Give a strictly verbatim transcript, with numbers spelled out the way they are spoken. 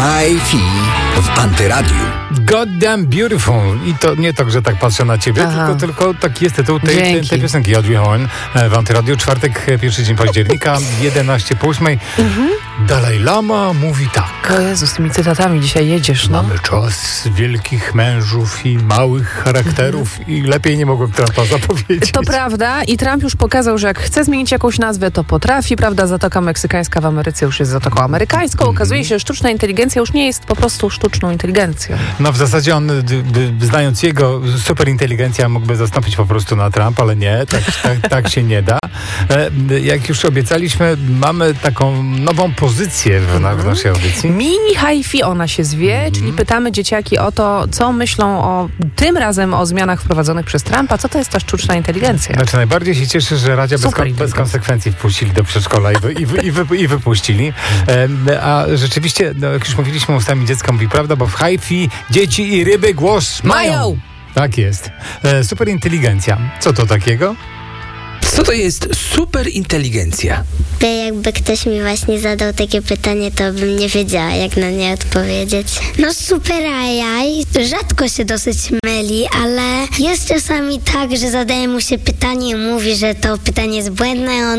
Hi-Fi w Antyradiu. Goddamn Beautiful. I to nie tak, że tak patrzę na ciebie, tylko, tylko taki jest tytuł tej, tej, tej piosenki. Audrey Horne w Antyradiu. Czwartek, pierwszy dzień października, jedenaście po ósmej. Mhm. Dalaj Lama mówi tak. O Jezu, z tymi cytatami dzisiaj jedziesz, no. Mamy czas wielkich mężów i małych charakterów mhm. i lepiej nie mogłem Trumpa zapowiedzieć. To prawda i Trump już pokazał, że jak chce zmienić jakąś nazwę, to potrafi, prawda? Zatoka Meksykańska w Ameryce już jest Zatoką Amerykańską. Mhm. Okazuje się, że sztuczna inteligencja już nie jest po prostu sztuczną inteligencją. No w zasadzie on, d, d, znając jego, superinteligencja mógłby zastąpić po prostu na Trump, ale nie, tak, tak, tak się nie da. E, jak już obiecaliśmy, mamy taką nową pozycję w, na, w naszej audycji. Mini Hi-Fi ona się zwie, mm. czyli pytamy dzieciaki o to, co myślą o tym razem o zmianach wprowadzonych przez Trumpa. Co to jest ta sztuczna inteligencja? Znaczy najbardziej się cieszę, że Radzia bez, bez konsekwencji wpuścili do przedszkola i, wy, i, wy, i, wy, i wypuścili. E, a rzeczywiście, no, jak już mówiliśmy ustami dziecka mówi prawda, bo w Hi-Fi dzieci i ryby głos mają. mają. Tak jest. E, superinteligencja. Co to takiego? Co to jest superinteligencja? Jakby ktoś mi właśnie zadał takie pytanie, to bym nie wiedziała, jak na nie odpowiedzieć. No super A I rzadko się dosyć myli, ale jest czasami tak, że zadaje mu się pytanie i mówi, że to pytanie jest błędne, a on